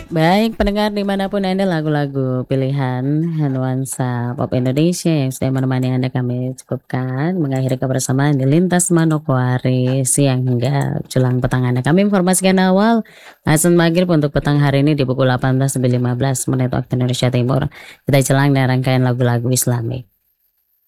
Baik pendengar dimanapun Anda, lagu-lagu pilihan nuansa pop Indonesia yang sudah menemani Anda kami cukupkan mengakhiri kebersamaan di Lintas Manokwari siang hingga jelang petang Anda. Kami informasikan awal azan maghrib untuk petang hari ini di pukul 18 sampai 15 menit waktu Indonesia Timur. Kita jelang dengan rangkaian lagu-lagu Islami.